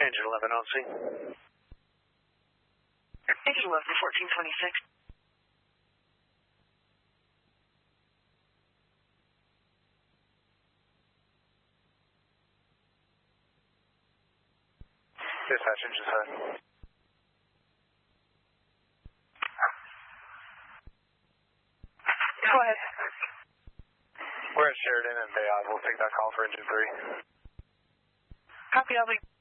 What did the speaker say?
Engine 11 on scene. Engine 11, 1426. Dispatch, engine 7. Go ahead. We're at Sheridan and Bay Ave. We'll take that call for engine 3. Copy, I'll be...